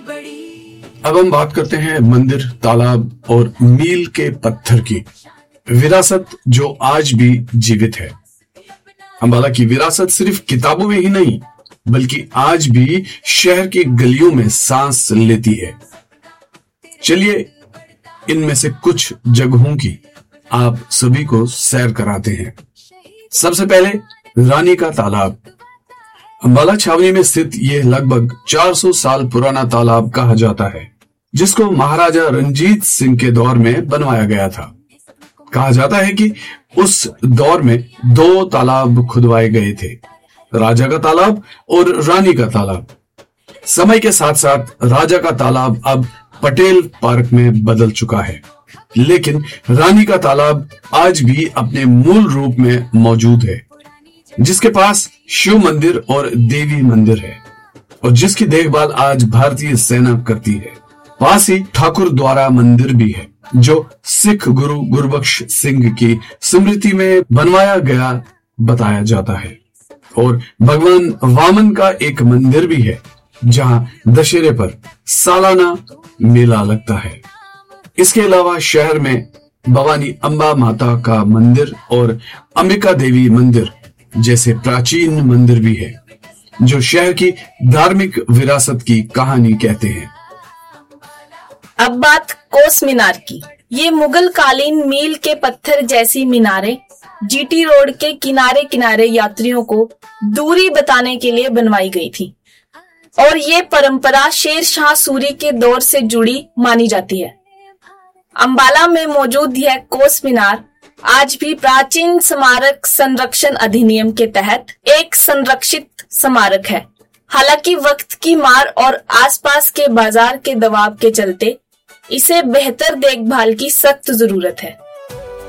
अब हम बात करते हैं मंदिर, तालाब और मील के पत्थर की विरासत जो आज भी जीवित है। अंबाला की विरासत सिर्फ किताबों में ही नहीं बल्कि आज भी शहर की गलियों में सांस लेती है। चलिए इनमें से कुछ जगहों की आप सभी को सैर कराते हैं। सबसे पहले रानी का तालाब। अंबाला छावनी में स्थित यह लगभग 400 साल पुराना तालाब कहा जाता है, जिसको महाराजा रंजीत सिंह के दौर में बनवाया गया था। कहा जाता है कि उस दौर में 2 तालाब खुदवाए गए थे, राजा का तालाब और रानी का तालाब। समय के साथ साथ राजा का तालाब अब पटेल पार्क में बदल चुका है, लेकिन रानी का तालाब आज भी अपने मूल रूप में मौजूद है, जिसके पास शिव मंदिर और देवी मंदिर है और जिसकी देखभाल आज भारतीय सेना करती है। पास ही ठाकुर द्वारा मंदिर भी है, जो सिख गुरु गुरबख्श सिंह की स्मृति में बनवाया गया बताया जाता है। और भगवान वामन का एक मंदिर भी है, जहां दशहरे पर सालाना मेला लगता है। इसके अलावा शहर में भवानी अंबा माता का मंदिर और अंबिका देवी मंदिर जैसे प्राचीन मंदिर भी है, जो शहर की धार्मिक विरासत की कहानी कहते हैं। अब बात कोस मीनार की। ये मुगल कालीन मील के पत्थर जैसी मीनारें जीटी रोड के किनारे किनारे यात्रियों को दूरी बताने के लिए बनवाई गई थी और ये परंपरा शेर शाह सूरी के दौर से जुड़ी मानी जाती है। अंबाला में मौजूद यह कोस मीनार आज भी प्राचीन स्मारक संरक्षण अधिनियम के तहत एक संरक्षित स्मारक है। हालांकि वक्त की मार और आसपास के बाजार के दबाव के चलते इसे बेहतर देखभाल की सख्त जरूरत है।